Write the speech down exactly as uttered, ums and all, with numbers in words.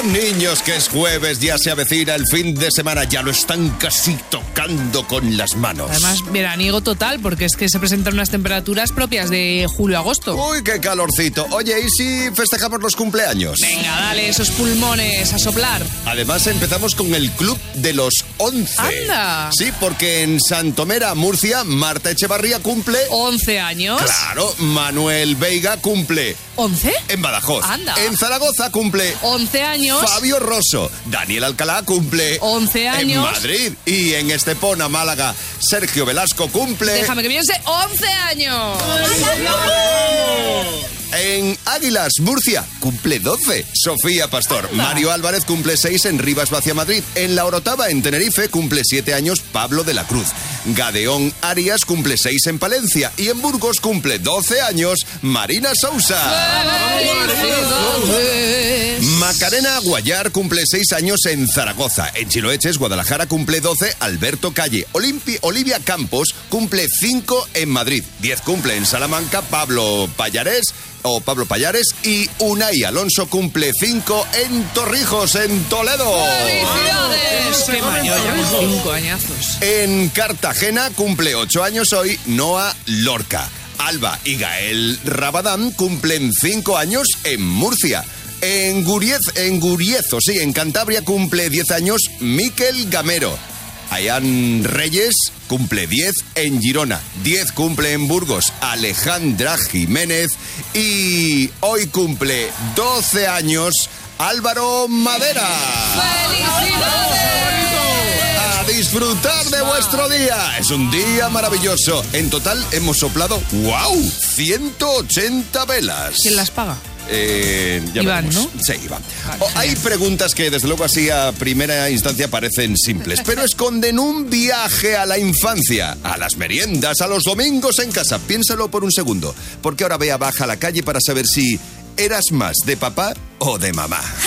Niños, que es jueves, ya se avecina el fin de semana, ya lo están casi tocando con las manos. Además, veraniego total, porque es que se presentan unas temperaturas propias de julio-agosto. Uy, qué calorcito. Oye, ¿y si festejamos los cumpleaños? Venga, dale esos pulmones a soplar. Además, empezamos con el Club de los once. ¡Anda! Sí, porque en Santomera, Murcia, Marta Echevarría cumple... ¿once años? Claro, Manuel Veiga cumple... ¿once? En Badajoz. Anda. En Zaragoza cumple... once años. Fabio Rosso. Daniel Alcalá cumple... once años. En Madrid. Y en Estepona, Málaga, Sergio Velasco cumple... Déjame que piense, once años. En Águilas, Murcia, cumple doce. Sofía Pastor. Anda. Mario Álvarez cumple seis en Rivas Vacia, Madrid. En La Orotava, en Tenerife, cumple siete años Pablo de la Cruz. Gadeón Arias cumple seis en Palencia. Y en Burgos cumple doce años Marina Sousa. Macarena Guayar cumple seis años en Zaragoza. En Chiloeches, Guadalajara, cumple doce Alberto Calle. Olimpi- Olivia Campos cumple cinco en Madrid. diez cumple en Salamanca Pablo Payares o Pablo Payares. Y Unai Alonso cumple cinco en Torrijos, en Toledo. ¡Felicidades! ¡Qué mayor! Cinco añazos. En Cartagena cumple ocho años hoy Noa Lorca. Alba y Gael Rabadán cumplen cinco años en Murcia. En Guriez, en Guriezo, sí, en Cantabria cumple diez años Miquel Gamero. Ayán Reyes cumple diez en Girona. diez cumple en Burgos Alejandra Jiménez. Y hoy cumple doce años Álvaro Madera. ¡Felicidades! A disfrutar de vuestro día. Es un día maravilloso. En total hemos soplado, ¡wow!, ciento ochenta velas. ¿Quién las paga? Eh, ya Iván, veremos. ¿no? Sí, Iván. Vale, Oh, hay preguntas que desde luego así a primera instancia parecen simples, pero esconden un viaje a la infancia, a las meriendas, a los domingos en casa. Piénsalo por un segundo, porque ahora Bea baja a la calle para saber si eras más de papá o de mamá.